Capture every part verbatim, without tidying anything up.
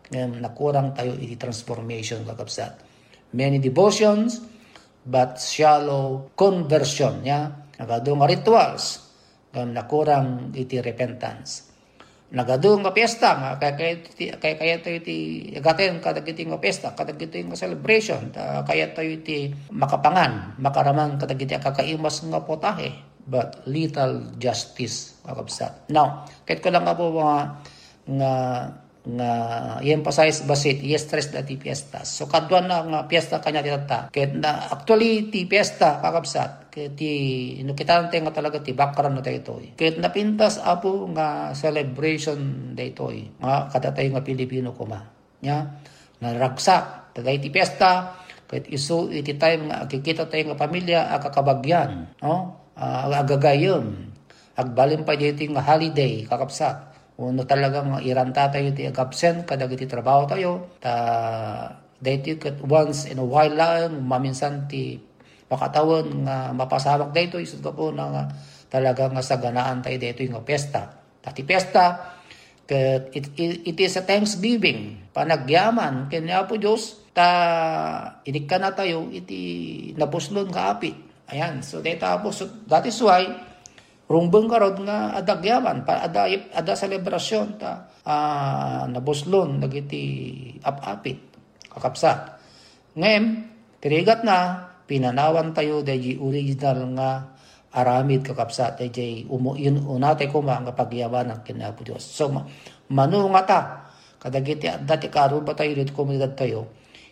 ngem nakurang tayo iti transformation kakabsat. Many devotions but shallow conversion, ya. Nagado nga rituals ngem nakurang iti repentance. Nagado nga piyesta nga kaya kaya kaya tayo iti agaten kadagiti nga piyesta, kadagiti nga celebration, ta, kaya tayo iti makapangan, makaramang kadagiti kakaimas nga potahe. But little justice kakabsat. Now, kahit ko lang nga po mga nga nga i-emphasize basit i-stress dati piyesta. So kadwa na nga piyesta kanya titata. Kahit na actually ti piyesta kakabsat. Kahit ti ino kita nga talaga ti background na tayo ito. Kahit napintas apo nga celebration da ito. Nga katatay nga Pilipino kuma. Nya naragsak. Tagay ti piyesta. Kahit iso iti time nga kikita tayo nga pamilya akakabagyan. No? Uh, agagayon, agbalin pa dito yung holiday, kakapsat. Uno talagang iranta tayo, iti agabsent, kadag iti trabaho tayo, ta dito kat once in a while lang, maminsan ti makatawon nga mapasamak dito, isod ko po na nga talagang saganaan tayo dito yung pesta. Tati pesta, kat it, it, it is a Thanksgiving, panagyaman, kanya po Diyos, ta inikka na tayo, iti napuslon nga apit. Ayan, so data po, so that is why rumbeng karod nga adagyaman, pa ada ada selebrasyon ta uh, nabuslon dagiti apapit kakapsat. Ngem tirigat na pinanawan tayo dahi original nga aramid kakapsat dahi umo yun unatay ko nga pagyaman ng kinapo Dios. So manu nga ta kadagiti dati karuba tayo dito komunidad tayo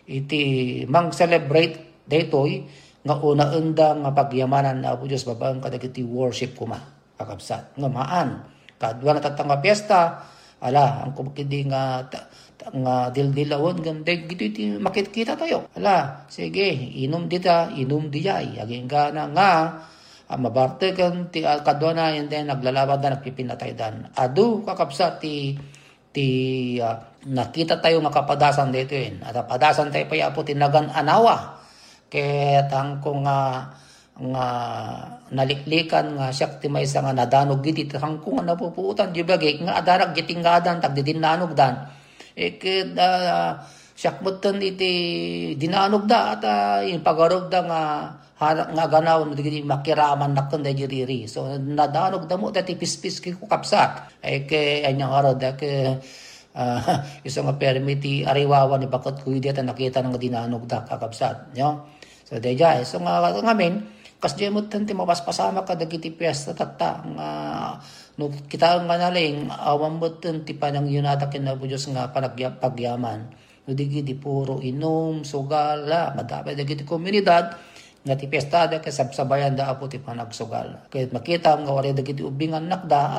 iti mang celebrate daytoy nga una unda nga pagyamanan na Apo Diyos babang kadagiti worship kuma kakabsat nga maan kadwa na tatang nga piyesta ala ang kumkidi nga ta, ta, nga dildilawon ganday giti makit-kita tayo ala sige inom dita inom dijay aging gana nga uh, mabarte kan ti uh, kadwa na and then naglalabad na nagpipinatay dan adu kakabsat ti ti uh, nakita tayo nga kapadasan dito yun at padasan tayo pa yapo tinagan anawa ket ang kung nga nga naliklikan nga siya ti maysa nga nadanog giti hangkung nga napupuutan di bagay nga adarag gitinggadan tag dinanog dan e ket uh, siya mutten iti dinanog da at uh, in pagarog da nga hanak nga ganaw no digiti makiraman nakon da jiriri so nadanog da mo dati pispis ki ko kapsat e ke anyang arod da ke uh, iso nga permiti ariwawa ni bakot kuy dita nakita nga dinanog da kakapsat no. So deja so nga ngamin kas di mo tanti mapaspasama ka dagiti piyesta tata nga no kita nga naling awan mo tanti panang yunata kinabu Diyos nga panagpagyaman no digiti puro inom sugala madapay dagiti komunidad nga ti piyesta da kasabsabayan da apo ti panagsugal kayat makita nga wari dagiti ubingan nakda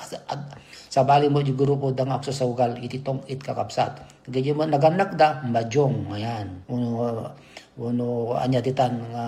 sabali mo di grupo da nga sa ugal iti tong it kakapsat gayem mo naganak da majong ayan uno uno anya titan nga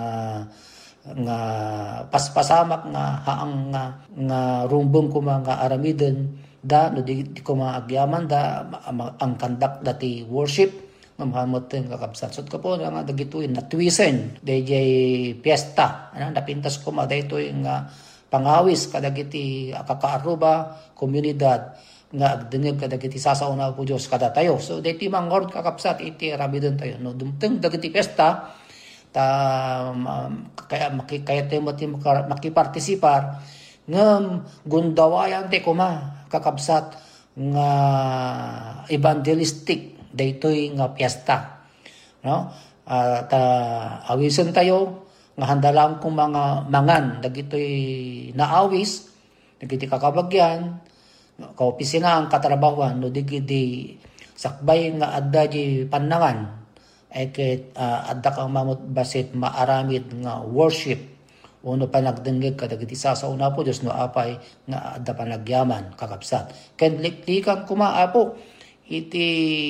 nga paspasamak nga haang nga nga rumbong ko mga aramiden da no di, di ko maagyaman da ang kandak dati worship mamhamot ten kakabsat sot ko po nga dagituin na twisen dayjay piyesta ano napintas ko ma daytoy nga pangawis kadagiti kakaaruba komunidad nga agdengeg kadagiti sasauna po Dios kada tayo so daytoy mangord kakabsat iti aramiden tayo no dumteng dagiti piyesta ta um, kaya makikaya tayo mati makipartisipar ngem gundawayan ti kuma kakabsat nga evangelistic daytoy nga piyesta no at uh, awisen tayo nga handa lang kung mga mangan dagitoy naawis dagiti kakabagyan kaopisina ang katrabahuan no digidi sakbay nga adda di panangan ay ket uh, adda kang mamot basit maaramid nga worship uno panagdenggeg kadagiti sasauna po Dios no apay nga adda panagyaman kakabsat ken liklikan kumaapo iti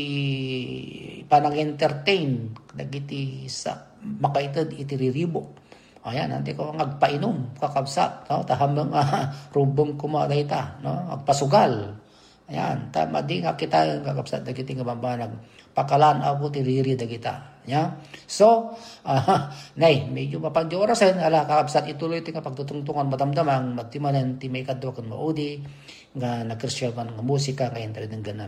panag-entertain dagiti sa makaited iti riribo ayan anti ko ngagpainom kakabsat no tahamang uh, rumbong kumaday ta no agpasugal ayan tama di nga kita kakabsat dagiti nga bambanag pakalan abo ti riri dagita ya so uh, nay medyo mapandyo orasen ala kakabsat ituloy ti nga pagtutungtungan madamdamang magtimanen ti may kadwa ken maudi nga nagkristyal man nga musika nga enter den